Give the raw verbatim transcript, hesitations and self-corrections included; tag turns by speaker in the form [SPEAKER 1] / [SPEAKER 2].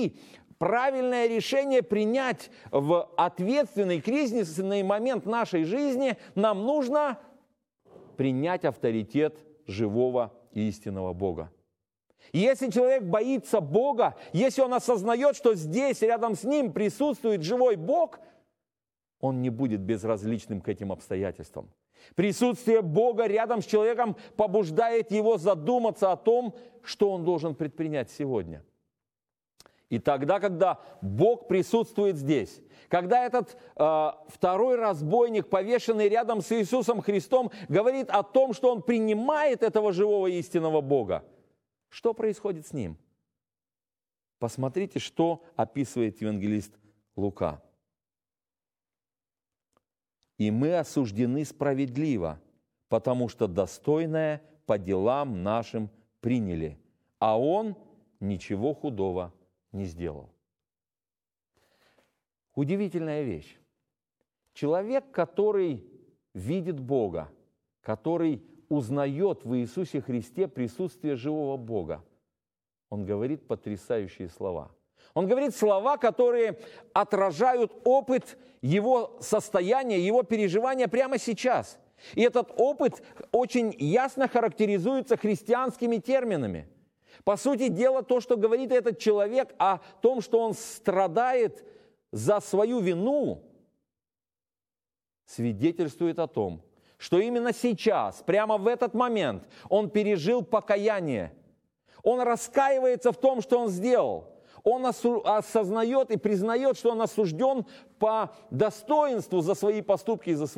[SPEAKER 1] найти правильное решение, принять в ответственный кризисный момент нашей жизни, нам нужно принять авторитет живого и истинного Бога. И если человек боится Бога, если он осознает, что здесь, рядом с ним присутствует живой Бог, он не будет безразличным к этим обстоятельствам. Присутствие Бога рядом с человеком побуждает его задуматься о том, что он должен предпринять сегодня. И тогда, когда Бог присутствует здесь, когда этот э, второй разбойник, повешенный рядом с Иисусом Христом, говорит о том, что он принимает этого живого истинного Бога, что происходит с ним? Посмотрите, что описывает евангелист Лука. «И мы осуждены справедливо, потому что достойное по делам нашим приняли, а он ничего худого не сделал». Удивительная вещь. Человек, который видит Бога, который узнает в Иисусе Христе присутствие живого Бога, он говорит потрясающие слова. Он говорит слова, которые отражают опыт его состояния, его переживания прямо сейчас. И этот опыт очень ясно характеризуется христианскими терминами. По сути дела, то, что говорит этот человек о том, что он страдает за свою вину, свидетельствует о том, что именно сейчас, прямо в этот момент, он пережил покаяние. Он раскаивается в том, что он сделал. Он осознает и признает, что он осужден по достоинству за свои поступки и за свои